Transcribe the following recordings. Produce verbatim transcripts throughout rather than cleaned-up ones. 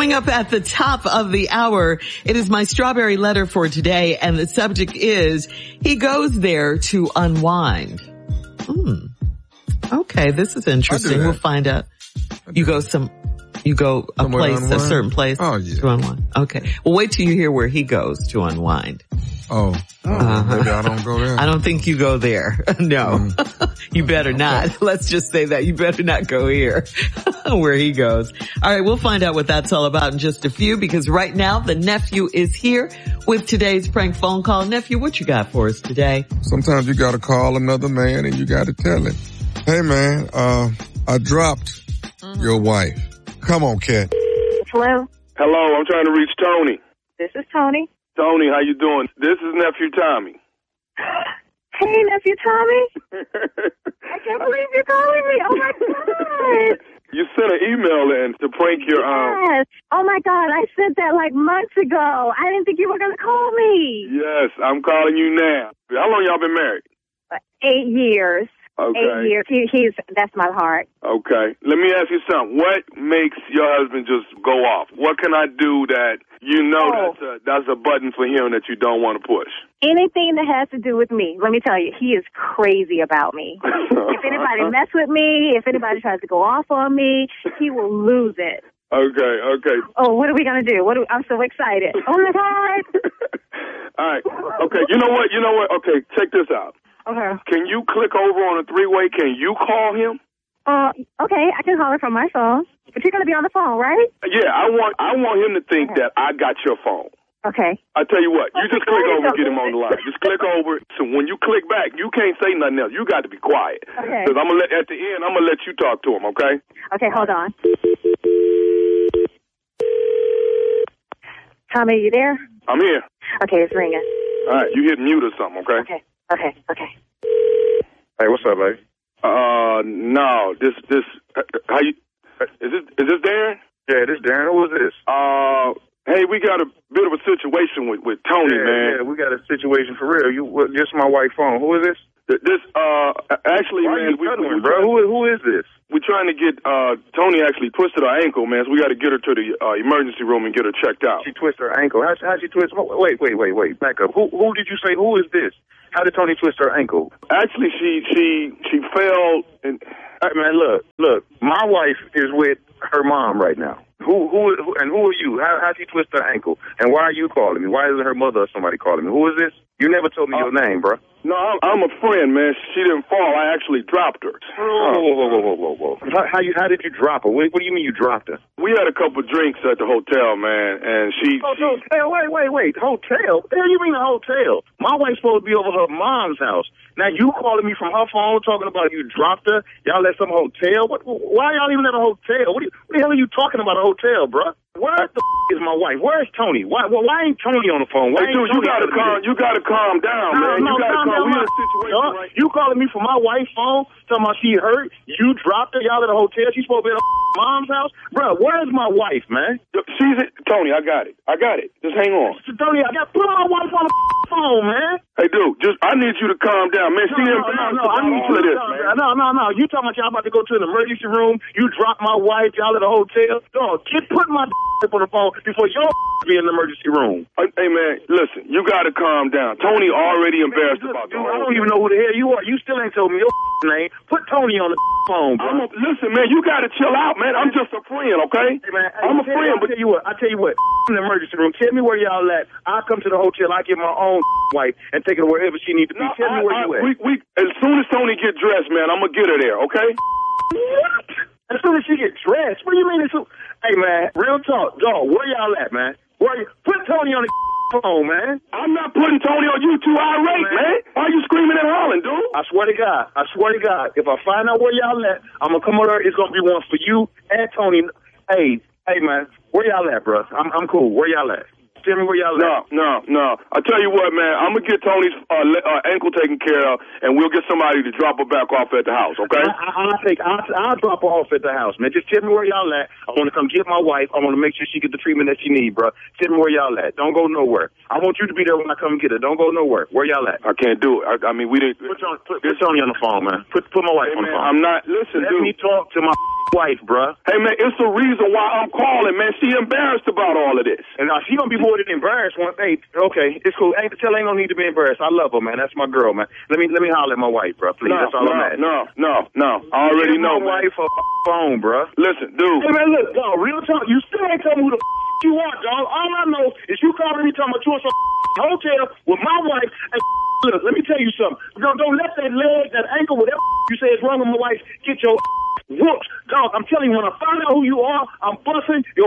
Coming up at the top of the hour, it is my strawberry letter for today, and the subject is, he goes there to unwind. Hmm. Okay, this is interesting. We'll find out. You go some, you go a Somewhere place, a certain place oh, yeah. to unwind. Okay. Well, wait till you hear where he goes to unwind. Oh, oh uh-huh. Maybe I don't go there. I don't think you go there. No, mm. You better not. Okay. Let's just say that. You better not go here where he goes. All right, we'll find out what that's all about in just a few, because right now the nephew is here with today's prank phone call. Nephew, what you got for us today? Sometimes you got to call another man and you got to tell him, hey man, uh, I dropped mm-hmm. your wife. Come on, cat. Hello? Hello, I'm trying to reach Tony. This is Tony. Tony, how you doing? This is Nephew Tommy. Hey, Nephew Tommy. I can't believe you're calling me. Oh, my God. You sent an email in to prank your... Um... Yes. Oh, my God. I sent that like months ago. I didn't think you were going to call me. Yes, I'm calling you now. How long y'all been married? Eight years. Okay. Eight years. He, he's, that's my heart. Okay. Let me ask you something. What makes your husband just go off? What can I do that you know oh. that's, a, that's a button for him that you don't want to push? Anything that has to do with me. Let me tell you, he is crazy about me. If anybody mess with me, if anybody tries to go off on me, he will lose it. Okay, okay. Oh, what are we going to do? What do, I'm so excited. Oh, my God. All right. Okay, you know what? You know what? Okay, check this out. Okay. Can you click over on a three-way? Can you call him? Uh, okay, I can call her from my phone. But you're going to be on the phone, right? Yeah, I want I want him to think okay. that I got your phone. Okay. I tell you what, you just click over and get him on the line. Just click over. So when you click back, you can't say nothing else. You got to be quiet. Okay. Because I'm gonna let at the end, I'm gonna let you talk to him. Okay. Okay, hold on. Tommy, you there? I'm here. Okay, it's ringing. All right, you hit mute or something. Okay. Okay. Okay. Okay. Hey, what's up, baby? Uh, no, this this how you is this is this Darren? Yeah, this Darren. Who is this? Uh. Hey, we got a bit of a situation with, with Tony, yeah, man. Yeah, we got a situation for real. You what, just my wife's phone. Who is this? This, uh, actually, Why man, we, we, we, bro. Who, who is this? We're trying to get, uh, Tony actually twisted her ankle, man, so we got to get her to the, uh, emergency room and get her checked out. She twisted her ankle. How, how'd she twist? Wait, wait, wait, wait. Back up. Who, who did you say? Who is this? How did Tony twist her ankle? Actually, she, she, she fell and... Hey, man, look, look. My wife is with her mom right now. Who, who, who and who are you? How, how'd she twist her ankle? And why are you calling me? Why isn't her mother or somebody calling me? Who is this? You never told me uh, your name, bro. No, I'm, I'm a friend, man. She didn't fall. I actually dropped her. Whoa, whoa, whoa, whoa, whoa, whoa. How, how, you, how did you drop her? What, what do you mean you dropped her? We had a couple drinks at the hotel, man, and she... Oh, she hotel? Wait, wait, wait. Hotel? What the hell you mean a hotel? My wife's supposed to be over her mom's house. Now you calling me from her phone talking about you dropped her? Y'all at some hotel? What? Why y'all even at a hotel? What, you, what the hell are you talking about a hotel, bro? Where the f- is my wife? Where's Tony? Why, why, why ain't Tony on the phone? Why hey, dude, you gotta calm. You gotta calm down, no, man. No, you gotta calm calm. down. We in a situation no, right. You calling me from my wife's phone, talking about she hurt. You dropped her. Y'all at a hotel. She's supposed to be at her mom's house, bro. Where's my wife, man? She's at, Tony. I got it. I got it. Just hang on. Tony, I got put my wife on the phone, man. Hey, dude, just I need you to calm down, man. No, See no, him no, no, I need you to this, no, man. no, no, no. You talking about y'all about to go to an emergency room? You drop my wife. Y'all at a hotel? No, get put my on the phone before your be in the emergency room. Hey, man, listen, you got to calm down. Tony already embarrassed man, about dude, the I don't even know who the hell you are. You still ain't told me your name. Put Tony on the phone, bro. I'm a, listen, man, you got to chill out, man. I'm just a friend, okay? Hey, man, hey, I'm a tell, friend, I'll but... tell you what, I tell you what, in the emergency room, tell me where y'all at. I'll come to the hotel. I get my own wife and take her wherever she needs to be. No, tell I, me where I, you at. We, we, as soon as Tony get dressed, man, I'm going to get her there, okay? What? As soon as she get dressed? What do you mean? It's so... Hey, man, real talk. Dog, where y'all at, man? Where you... Put Tony on the phone, man. I'm not putting Tony on you too irate, man. man. Why are you screaming and hollering, dude? I swear to God. I swear to God. If I find out where y'all at, I'm going to come over there. It's going to be one for you and Tony. Hey, hey, man, where y'all at, bro? I'm, I'm cool. Where y'all at? Tell me where y'all No, at. no, no. I tell you what, man. I'm gonna get Tony's uh, le- uh, ankle taken care of, and we'll get somebody to drop her back off at the house. Okay? I, I, I'll take. I'll, I'll drop her off at the house, man. Just tell me where y'all at. I want to come get my wife. I want to make sure she get the treatment that she needs, bro. Tell me where y'all at. Don't go nowhere. I want you to be there when I come get her. Don't go nowhere. Where y'all at? I can't do it. I, I mean, we didn't. Put, Tony, put, put Tony on the phone, man. Put put my wife Hey, on the man, phone. I'm not. Listen, Let dude. me talk to my wife, bruh. Hey, man, it's the reason why I'm calling, man. She embarrassed about all of this. And now she gonna be more than embarrassed one day. Okay, it's cool. Ain't tell ain't no need to be embarrassed. I love her, man. That's my girl, man. Let me let me holler at my wife, bro. Please. No, That's all no, I'm at. no, no, no. I already Give know, my man. wife a phone, bro. Listen, dude. Hey man, look, dog. Real talk. You still ain't tell me who the you want, dog. All I know is you calling me talking about you in some hotel with my wife. And look, let me tell you something. Don't don't let that leg, that ankle, whatever you say is wrong with my wife, get your whooped, dog. I'm telling you, when I find out who you are, I'm busting your.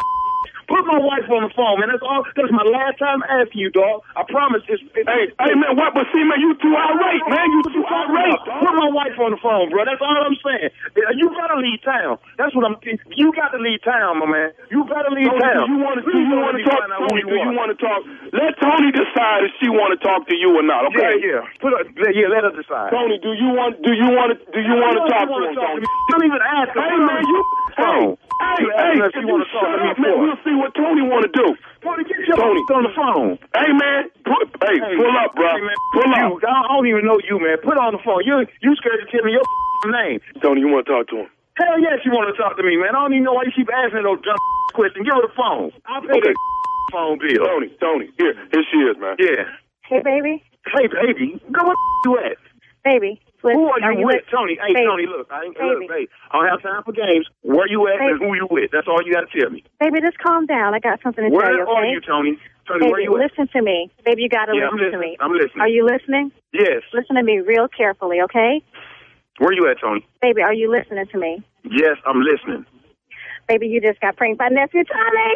Put my wife on the phone, man. That's all. That's my last time asking you, dog. I promise. It's, it's, Hey, hey, man, what? But see, man, you too irate, man. You too irate. Put my wife on the phone, bro. That's all I'm saying. You gotta leave town. That's what I'm. You got to leave town, my man. You gotta leave Tony, town. do you want to? Do you want to talk? Tony, do you want to talk? Let Tony decide if she want to talk to you or not. Okay? Yeah, yeah. Put her, yeah, let her decide. Tony, do you want? Do you want to? Do you want to talk to him, Tony? Don't even ask her. Hey, man, you. Hey, hey, hey. If you want to talk to me, man, we'll see what Tony want to do. Tony, get your Tony. on the phone. Hey, man. Put, hey, Hey, pull up, bro. hey, man, Pull you, up. I don't even know you, man. Put her on the phone. You you scared to tell me your name. Tony, you want to talk to him? Hell yes, you want to talk to me, man. I don't even know why you keep asking those dumb questions. Give her the phone. I'll pay Okay. that phone bill. Tony, Tony, here, here she is, man. Yeah. Hey, baby. Hey, baby. Go where you at? Baby. Listen, Who are you with? with? Tony. Hey, Baby. Tony, look. I ain't Baby. look, babe. I don't have time for games. Where you at and Baby. who you with? That's all you got to tell me. Baby, just calm down. I got something to Where tell you, okay? are you, Tony? Tony, where Baby, you at? listen to me. Baby, you got to Yeah, I'm listen to listening. me. I'm listening. Are you listening? Yes. Listen to me real carefully, okay? Where you at, Tony? Baby, are you listening to me? Yes, I'm listening. Baby, you just got pranked by nephew Tommy.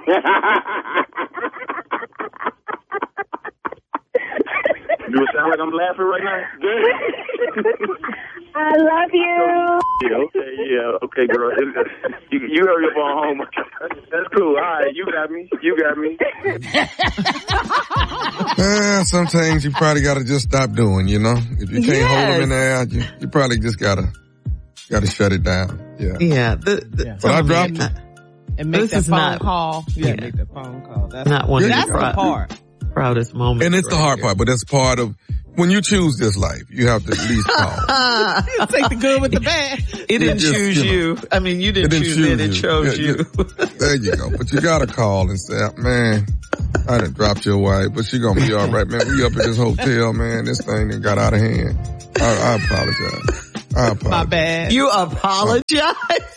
Do it sound like I'm laughing right now? I love you. Yeah, okay, yeah, okay, girl. You, you hurry up on home. That's cool. All right, you got me. You got me. Uh, some things you probably got to just stop doing, you know? If you can't Yes. hold them in there, you, you probably just got to got to shut it down. Yeah. Yeah. The, the, Yeah. But I some of dropped you- it. And make This that is phone not- call. Yeah, yeah. make that phone call. That's, Not one of There that's you the go. the proud, part. proudest moments. And it's the right hard here. part, but that's part of, when you choose this life, you have to at least call. Take the good with the bad. It didn't just, choose you you. I mean, you didn't, didn't choose choose it. It you. chose Yeah, you. There you go. But you gotta call and say, man, I done dropped your wife, but she gonna be alright, man. We up at this hotel, man. This thing done got out of hand. I, I apologize. I apologize. My bad. You apologize.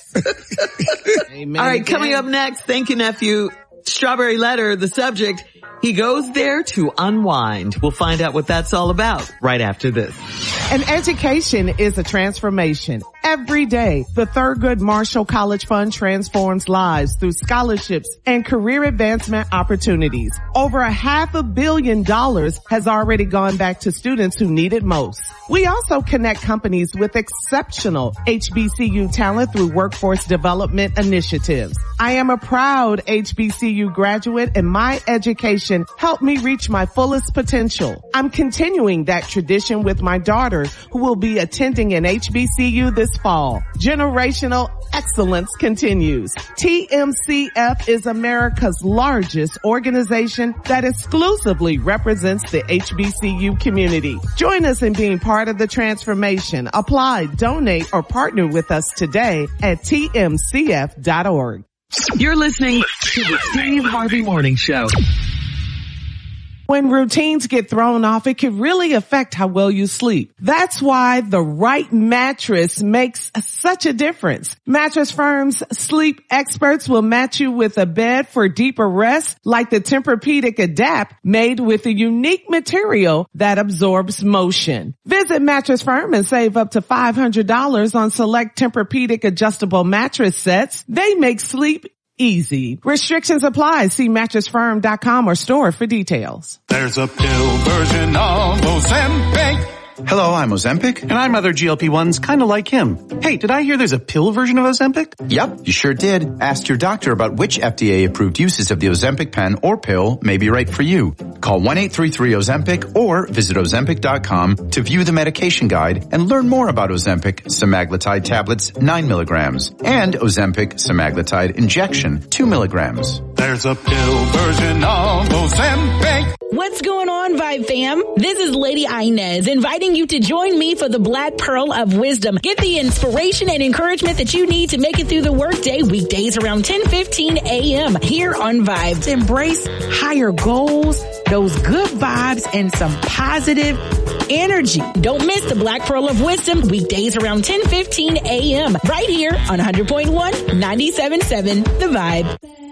Amen All right, again. coming up next, thank you, nephew. Strawberry letter, the subject, he goes there to unwind. We'll find out what that's all about right after this. An education is a transformation. Every day, the Thurgood Marshall College Fund transforms lives through scholarships and career advancement opportunities. Over a half a billion dollars has already gone back to students who need it most. We also connect companies with exceptional H B C U talent through workforce development initiatives. I am a proud H B C U graduate, and my education helped me reach my fullest potential. I'm continuing that tradition with my daughter, who will be attending an H B C U this fall. Generational excellence continues. T M C F is America's largest organization that exclusively represents the H B C U community. Join us in being part of the transformation. Apply, donate, or partner with us today at T M C F dot org. You're listening to the Steve Harvey Morning Show. When routines get thrown off, it can really affect how well you sleep. That's why the right mattress makes such a difference. Mattress Firm's sleep experts will match you with a bed for deeper rest, like the Tempur-Pedic Adapt, made with a unique material that absorbs motion. Visit Mattress Firm and save up to five hundred dollars on select Tempur-Pedic adjustable mattress sets. They make sleep easy. Restrictions apply. See mattress firm dot com or store for details. There's a pill version of Ozempic. Hello, I'm Ozempic. And I'm other G L P ones kind of like him. Hey, did I hear there's a pill version of Ozempic? Yep, you sure did. Ask your doctor about which F D A-approved uses of the Ozempic pen or pill may be right for you. Call one eight three three Ozempic or visit Ozempic dot com to view the medication guide and learn more about Ozempic semaglutide tablets nine milligrams and Ozempic semaglutide injection two milligrams. There's a pill version of Ozempic. What's going on, Vibe fam? This is Lady Inez inviting you to join me for the Black Pearl of Wisdom. Get the inspiration and encouragement that you need to make it through the workday weekdays around ten fifteen a.m. here on Vibe. To embrace higher goals, those good vibes, and some positive energy. Don't miss the Black Pearl of Wisdom weekdays around ten fifteen a.m. right here on one hundred point one, ninety-seven point seven The Vibe.